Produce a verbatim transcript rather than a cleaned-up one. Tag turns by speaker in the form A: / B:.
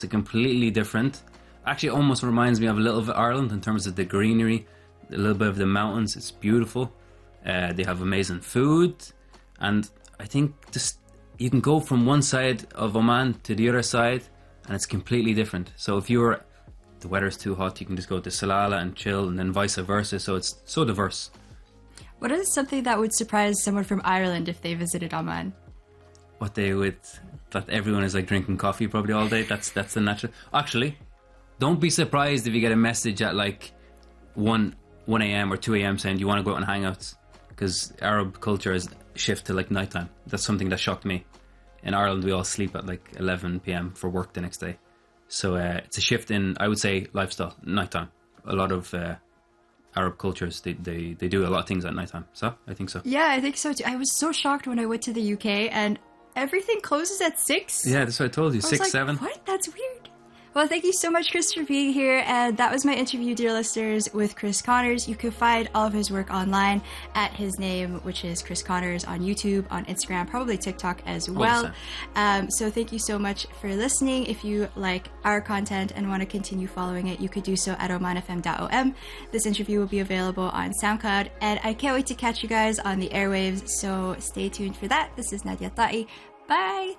A: It's completely different. Actually, almost reminds me of a little of Ireland in terms of the greenery, a little bit of the mountains. It's beautiful. Uh, they have amazing food, and I think just you can go from one side of Oman to the other side, and it's completely different. So if you're the weather's too hot, you can just go to Salalah and chill, and then vice versa. So it's so diverse.
B: What is something that would surprise someone from Ireland if they visited Oman?
A: What they would that everyone is like drinking coffee probably all day. That's that's the natural. Actually, don't be surprised if you get a message at like one one a.m. or two a.m. saying, do you want to go out and hang out? Because Arab culture has shifted to like nighttime. That's something that shocked me. In Ireland, we all sleep at like eleven p.m. for work the next day. So uh, it's a shift in, I would say, lifestyle, nighttime. A lot of uh, Arab cultures, they, they, they do a lot of things at nighttime. So I think so.
B: Yeah, I think so too. I was so shocked when I went to the U K and everything closes at six.
A: Yeah, that's what I told you.
B: I was
A: Six,
B: like,
A: seven.
B: What? That's weird. Well, thank you so much, Chris, for being here. And that was my interview, dear listeners, with Chris Connors. You can find all of his work online at his name, which is Chris Connors, on YouTube, on Instagram, probably TikTok as well. Um, so thank you so much for listening. If you like our content and want to continue following it, you could do so at oman f m dot o m. This interview will be available on SoundCloud, and I can't wait to catch you guys on the airwaves. So stay tuned for that. This is Nadia Ta'i. Bye.